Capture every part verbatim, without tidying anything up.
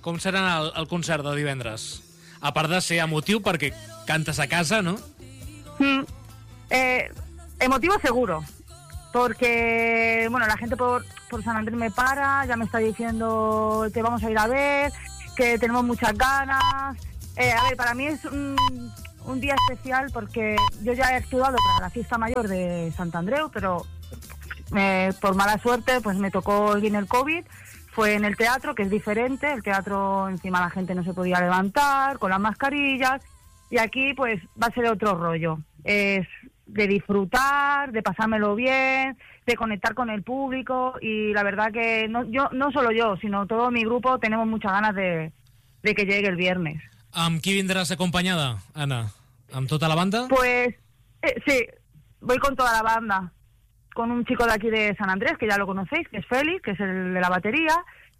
com serà el, el concert de divendres? A part de ser emotiu, perquè cantes a casa, ¿no? Mm, eh, emotivo seguro, porque, bueno, la gente por, por San Andrés me para, ya me está diciendo que vamos a ir a ver, que tenemos muchas ganas. Eh, a ver, para mí es un, un día especial porque yo ya he actuado para la fiesta mayor de Sant Andreu, pero eh, por mala suerte pues me tocó bien el COVID. Fue en el teatro, que es diferente. El teatro, encima la gente no se podía levantar con las mascarillas, y aquí pues va a ser otro rollo. Es de disfrutar, de pasármelo bien, de conectar con el público, y la verdad que no, yo, no solo yo, sino todo mi grupo tenemos muchas ganas de, de que llegue el viernes. Amb qui vindràs acompanyada, Anna? Amb tota la banda? Pues eh, sí, voy con toda la banda, con un chico de aquí de San Andrés, que ya lo conocéis, que es Félix, que es el de la batería,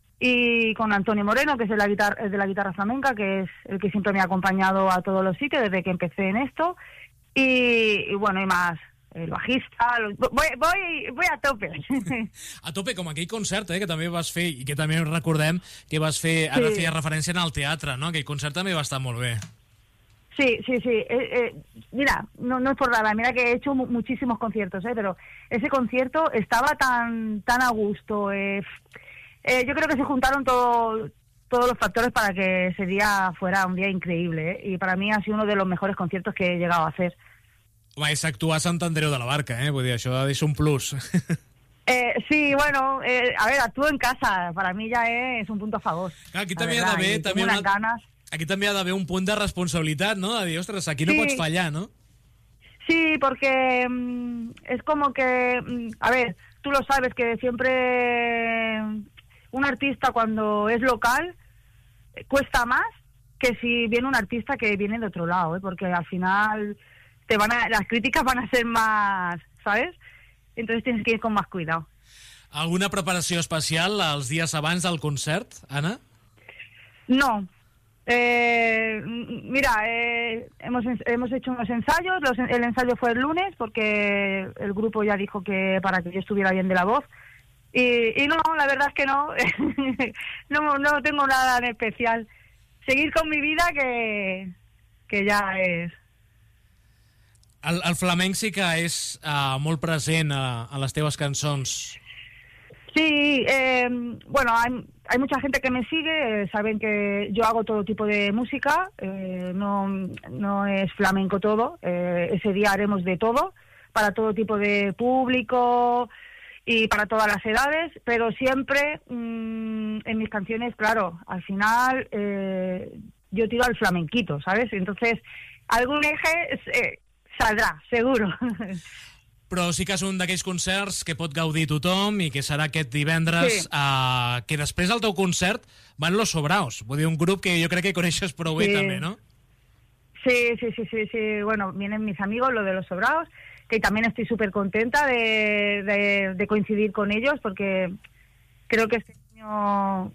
y con Antonio Moreno, que es el de la guitarra, el de la guitarra flamenca, que es el que siempre me ha acompañado a todos los sitios desde que empecé en esto, y, y bueno, y más, el bajista, los, voy, voy, voy a tope. A tope, com aquell concert, eh, que també vas fer, i que també recordem que vas fer, ara sí. feia referència en el teatre, no? Aquell concert també va estar molt bé. Sí, sí, sí. Eh, eh, mira, no, no es por nada, mira que he hecho mu muchísimos conciertos, eh, pero ese concierto estaba tan, tan a gusto. Eh, eh, yo creo que se juntaron todo, todos los factores para que ese día fuera un día increíble, eh, y para mí ha sido uno de los mejores conciertos que he llegado a hacer. Home, és actuar a Sant Andreu de la Barca, eh? Vull dir, això deixa un plus. Eh, sí, bueno, eh, a ver, actúo en casa, para mí ya es un punto a favor. Clar, aquí també ha d'haver també unas una... ganas. Aquí també ha d'haver un punt de responsabilitat, ¿no? De dir, ostres, aquí no sí. pots fallar, ¿no? Sí, porque mmm, es como que, mmm, a ver, tú lo sabes que siempre un artista cuando es local eh, cuesta más que si viene un artista que viene de otro lado, ¿eh? Porque al final te van a, las críticas van a ser más, ¿sabes? Entonces tienes que ir con más cuidado. Alguna preparació especial els dies abans del concert, Anna? No. Eh, mira, eh, hemos, hemos hecho unos ensayos. Los, el ensayo fue el lunes porque el grupo ya dijo que para que yo estuviera bien de la voz. Y, y no, la verdad es que no. no, no tengo nada en especial. Seguir con mi vida que, que ya es... El, el flamenc sí que és uh, molt present a, a les teves cançons. Sí, eh, bueno, hay, hay mucha gente que me sigue, eh, saben que yo hago todo tipo de música, eh, no, no es flamenco todo, eh, ese día haremos de todo, para todo tipo de público y para todas las edades, pero siempre mmm, en mis canciones, claro, al final eh, yo tiro al flamenquito, ¿sabes? Entonces, algún eje eh, saldrà, seguro. Però sí que és un d'aquells concerts que pot gaudir tothom i que serà aquest divendres, sí. uh, que després del teu concert van Los Sobraos, vull dir, un grup que jo crec que coneixes prou bé, sí. també, ¿no? Sí, sí, sí, sí, sí, bueno, vienen mis amigos, lo de Los Sobraos, que también estoy súper contenta de, de, de coincidir con ellos, porque creo que este año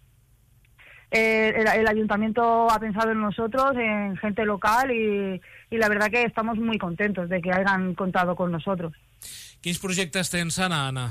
eh, el, el ayuntamiento ha pensado en nosotros, en gente local, y... y la verdad que estamos muy contentos de que hayan contado con nosotros. Quins projectes tens, Anna, Anna?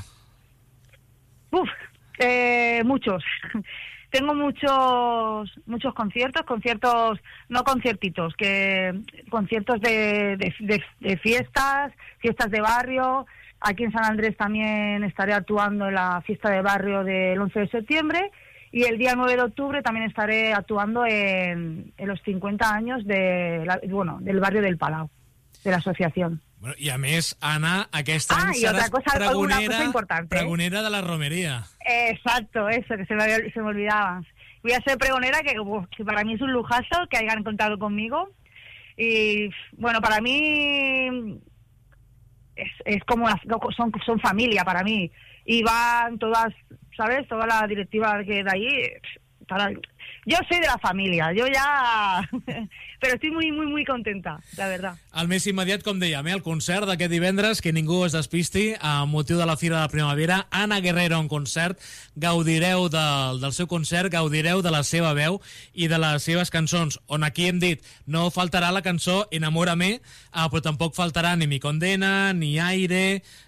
Uf, eh, muchos. Tengo muchos muchos conciertos, conciertos, no conciertitos, que conciertos de, de, de, de fiestas, fiestas de barrio. Aquí en San Andrés también estaré actuando en la fiesta de barrio del once de septiembre. Y el día nueve de octubre también estaré actuando en, en los cincuenta años de la, bueno, del barrio del Palau, de la asociación. Bueno, I a més, Anna, aquest any ah, seràs cosa, pregonera, cosa pregonera de la romería. Exacto, eso, que se me, se me olvidaba. Voy a ser pregonera, que, que para mí es un lujazo que hayan contado conmigo. Y bueno, para mí es, es como las, son, son familia para mí. Y van todas, ¿sabes? Toda la directiva que de ahí. Para... Yo soy de la familia, yo ya... Però estic muy, muy, muy contenta, la verdad. El més immediat, com dèiem, eh? El concert d'aquest divendres, que ningú es despisti, a motiu de la Fira de la Primavera, Anna Guerrero en concert, gaudireu del, del seu concert, gaudireu de la seva veu i de les seves cançons, on aquí hem dit, no faltarà la cançó Enamórame, eh, però tampoc faltarà ni Mi Condena, ni Aire,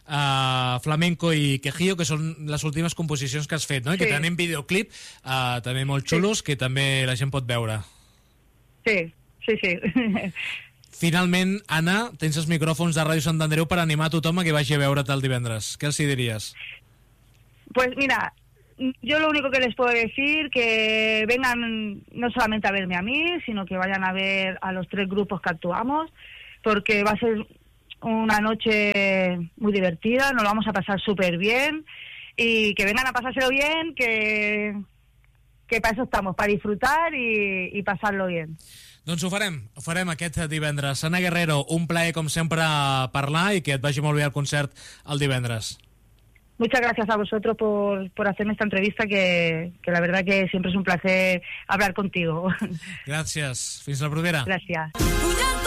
uh, Flamenco i Quejío, que són les últimes composicions que has fet, no? I sí. que tenen videoclip uh, també molt xulos, sí. que també la gent pot veure. Sí, sí, sí. Finalment, Anna, tens els micròfons de Ràdio Sant Andreu per animar a tothom a que vagi a veure't el divendres. ¿Qué els diries? Pues mira, yo lo único que les puedo decir que vengan no solamente a verme a mí, sino que vayan a ver a los tres grupos que actuamos, porque va a ser una noche muy divertida, nos lo vamos a pasar súper bien, y que vengan a pasárselo bien, que, que para eso estamos, para disfrutar y, y pasarlo bien. Doncs ho farem, ho farem aquest divendres. Ana Guerrero, un plaer com sempre parlar i que et vagi molt bé el concert el divendres. Muchas gracias a vosotros por, por hacerme esta entrevista, que, que la verdad que siempre es un placer hablar contigo. Gràcies. Fins la propera. Gràcies.